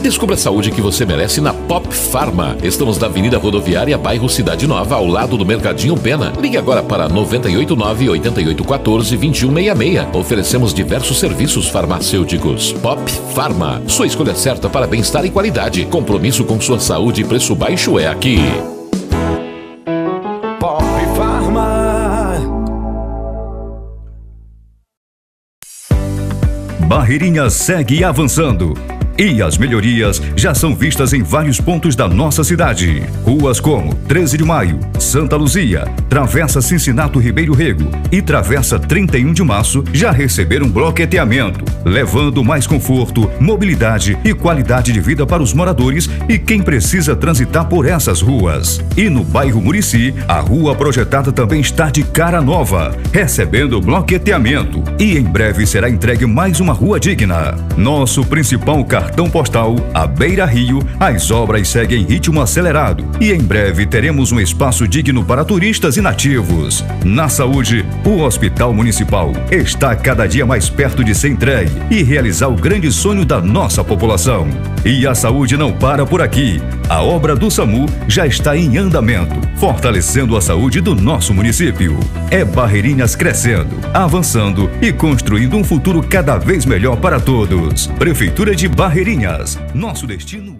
Descubra a saúde que você merece na Pop Pharma. Estamos na Avenida Rodoviária, bairro Cidade Nova, ao lado do Mercadinho Pena. Ligue agora para 989-8814-2166. Oferecemos diversos serviços farmacêuticos. Pop Pharma, sua escolha certa para bem-estar e qualidade. Compromisso com sua saúde e preço baixo é aqui. Pop Pharma. Barreirinhas segue avançando. E as melhorias já são vistas em vários pontos da nossa cidade. Ruas como 13 de Maio, Santa Luzia, Travessa Cincinato Ribeiro Rego e Travessa 31 de Março já receberam bloqueteamento, levando mais conforto, mobilidade e qualidade de vida para os moradores e quem precisa transitar por essas ruas. E no bairro Murici, a rua projetada também está de cara nova, recebendo bloqueteamento. E em breve será entregue mais uma rua digna. Nosso principal cartão postal, a Beira Rio, as obras seguem em ritmo acelerado e em breve teremos um espaço digno para turistas e nativos. Na saúde, o Hospital Municipal está cada dia mais perto de ser entregue e realizar o grande sonho da nossa população. E a saúde não para por aqui. A obra do SAMU já está em andamento, fortalecendo a saúde do nosso município. É Barreirinhas crescendo, avançando e construindo um futuro cada vez melhor para todos. Prefeitura de Barreirinhas, nosso destino